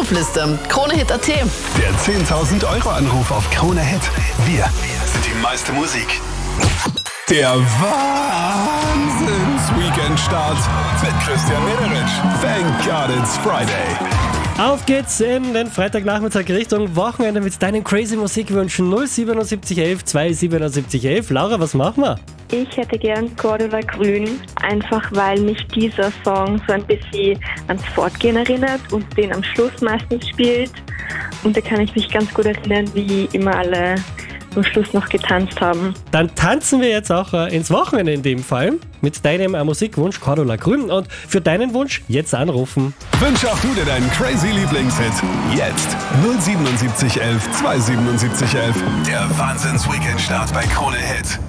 Anrufliste. KroneHit.at. Der 10.000 € Anruf auf Krone Hit. Wir sind die meiste Musik. Der Wahnsinns-Weekend-Start mit Christian Mederich. Thank God it's Friday. Auf geht's in den Freitagnachmittag Richtung Wochenende mit deinen crazy Musikwünschen. 07711 27711. Laura, was machen wir? Ich hätte gern Cordula Grün, einfach weil mich dieser Song so ein bisschen ans Fortgehen erinnert und den am Schluss meistens spielt. Und da kann ich mich ganz gut erinnern, wie immer alle am Schluss noch getanzt haben. Dann tanzen wir jetzt auch ins Wochenende in dem Fall mit deinem Musikwunsch Cordula Grün. Und für deinen Wunsch jetzt anrufen. Wünsch auch du dir deinen crazy Lieblingshit. Jetzt 07711 27711. Der Wahnsinns-Weekend-Start bei Krone Hit.